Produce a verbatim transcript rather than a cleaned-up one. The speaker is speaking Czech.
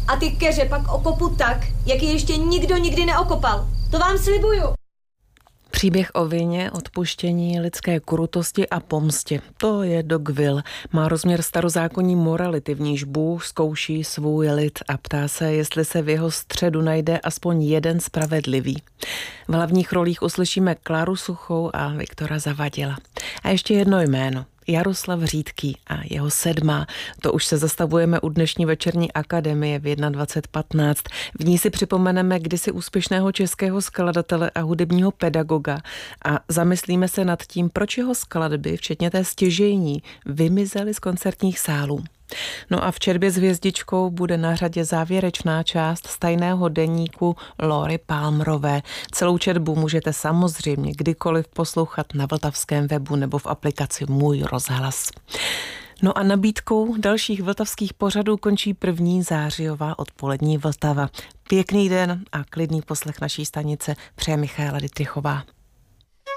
A ty keře pak okopu tak, jak je ještě nikdo nikdy neokopal. To vám slibuju. Příběh o vině, odpuštění, lidské krutosti a pomstě. To je Dogville. Má rozměr starozákonní morality, v níž Bůh zkouší svůj lid a ptá se, jestli se v jeho středu najde aspoň jeden spravedlivý. V hlavních rolích uslyšíme Kláru Suchou a Viktora Zavadila. A ještě jedno jméno. Jaroslav Řídký a jeho Sedmá. To už se zastavujeme u dnešní večerní akademie v dvacet jedna patnáct. V ní si připomeneme kdysi úspěšného českého skladatele a hudebního pedagoga a zamyslíme se nad tím, proč jeho skladby, včetně té stěžejní, vymizely z koncertních sálů. No a v Četbě s hvězdičkou bude na řadě závěrečná část z tajného deníku Lóry Palmerové. Celou četbu můžete samozřejmě kdykoliv poslouchat na vltavském webu nebo v aplikaci Můj rozhlas. No a nabídkou dalších vltavských pořadů končí první zářijová odpolední Vltava. Pěkný den a klidný poslech naší stanice přeje Michaela Dittrichová.